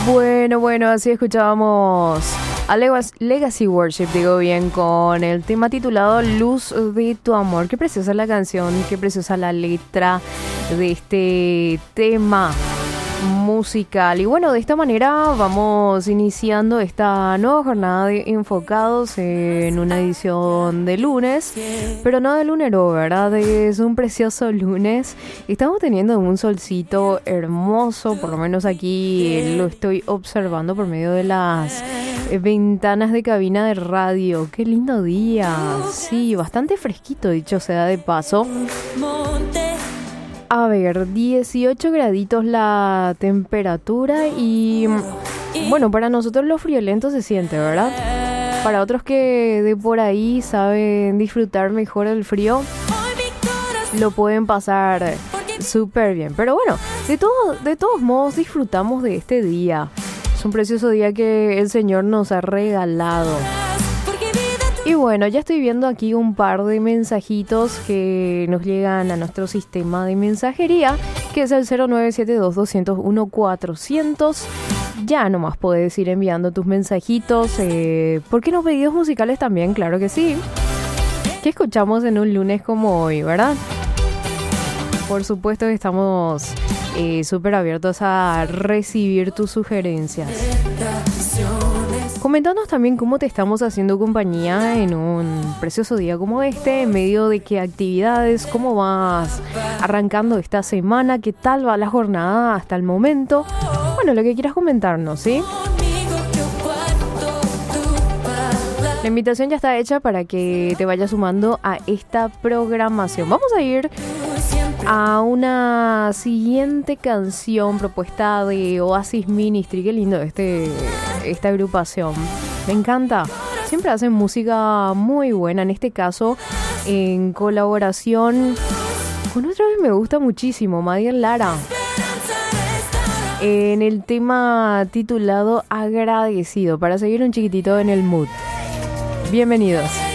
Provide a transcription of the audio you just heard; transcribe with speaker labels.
Speaker 1: Bueno, así escuchábamos a Legacy Worship, digo bien, con el tema titulado Luz de tu amor. Qué preciosa la canción, qué preciosa la letra de este tema musical. Y bueno, de esta manera vamos iniciando esta nueva jornada de Enfocados en una edición de lunes, pero no de lunero, ¿verdad? Es un precioso lunes. Estamos teniendo un solcito hermoso, por lo menos aquí lo estoy observando por medio de las ventanas de cabina de radio. Qué lindo día. Sí, bastante fresquito, dicho sea de paso. A ver, 18 graditos la temperatura y bueno, para nosotros los friolentos se siente, ¿verdad? Para otros que de por ahí saben disfrutar mejor el frío, lo pueden pasar súper bien. Pero bueno, de todos modos disfrutamos de este día. Es un precioso día que el Señor nos ha regalado. Y bueno, ya estoy viendo aquí un par de mensajitos que nos llegan a nuestro sistema de mensajería, que es el 0972-201-400. Ya nomás puedes ir enviando tus mensajitos. ¿Por qué no pedidos musicales también? Claro que sí. ¿Qué escuchamos en un lunes como hoy, verdad? Por supuesto que estamos súper abiertos a recibir tus sugerencias. Coméntanos también cómo te estamos haciendo compañía en un precioso día como este, en medio de qué actividades, cómo vas arrancando esta semana, qué tal va la jornada hasta el momento. Bueno, lo que quieras comentarnos, ¿sí? La invitación ya está hecha para que te vayas sumando a esta programación. Vamos a ir a una siguiente canción propuesta de Oasis Ministry. Qué lindo esta agrupación. Me encanta. Siempre hacen música muy buena. En este caso, en colaboración con otra vez me gusta muchísimo, Madiel Lara. En el tema titulado Agradecido. Para seguir un chiquitito en el mood. Bienvenidos.